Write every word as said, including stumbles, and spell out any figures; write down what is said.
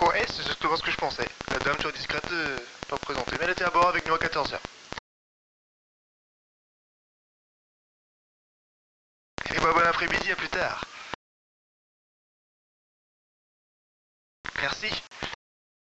Ouais, c'est justement ce que je pensais. La dame serait discrète de pas présenter, mais elle était à bord avec nous à quatorze heures. Et bah bon après-midi, à plus tard. Merci.